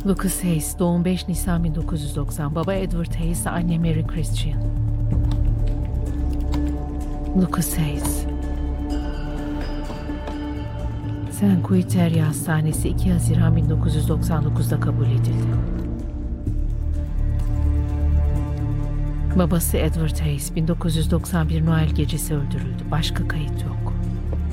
Lucas Hayes, doğum 5 Nisan 1990. Baba Edward Hayes, anne Mary Christian. Lucas Hayes. St. Quiteria Hastanesi 2 Haziran 1999'da kabul edildi. Babası Edward Hayes, 1991 Noel gecesi öldürüldü. Başka kayıt yok.